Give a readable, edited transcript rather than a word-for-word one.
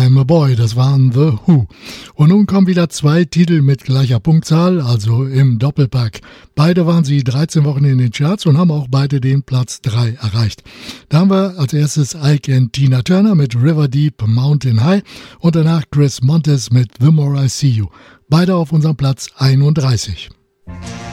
I'm a Boy, das waren The Who. Und nun kommen wieder 2 Titel mit gleicher Punktzahl, also im Doppelpack. Beide waren sie 13 Wochen in den Charts und haben auch beide den Platz 3 erreicht. Da haben wir als erstes Ike und Tina Turner mit River Deep, Mountain High und danach Chris Montes mit The More I See You. Beide auf unserem Platz 31.